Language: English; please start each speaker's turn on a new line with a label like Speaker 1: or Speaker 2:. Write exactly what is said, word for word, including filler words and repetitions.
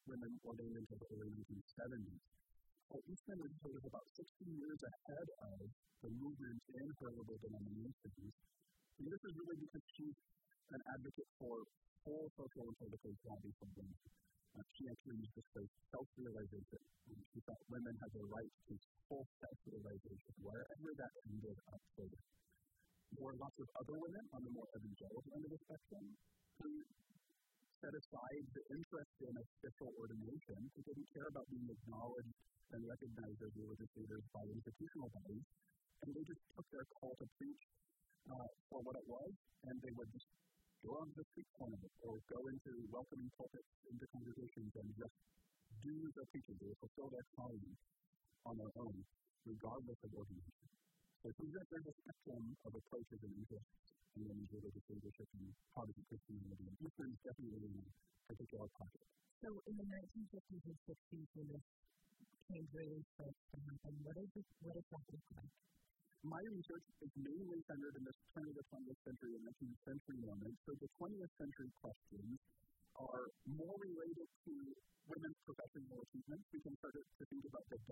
Speaker 1: women ordained until the early nineteen seventies. Well, Eastman was sort of about sixty years ahead of the movement in her liberal denominations. And this is really because she's an advocate for full social and political equality for women. Uh, she actually used this phrase, self-realization. And she thought women had the right to full self-realization, wherever that ended up for them. There were lots of other women on the more evangelical end of the spectrum who set aside the interest in official ordination, who didn't care about being acknowledged and recognized as religious leaders by institutional bodies, and they just took their call to preach uh, for what it was, and they would just go on the street corner or go into welcoming pulpits into congregations and just do the preaching. They would fulfill their calling on their own, regardless of ordination. So it seems that there's a spectrum of approaches and interests in women's religious leadership in Protestant Christianity, and Eastern is definitely in a particular pocket.
Speaker 2: So in the nineteen fifties and sixties, when this change really starts to happen, what does it, what does that look like?
Speaker 1: My research is mainly centered in this turn of the twentieth century and nineteenth century moment. So the twentieth century questions are more related to women's professional achievements. We can start to think about the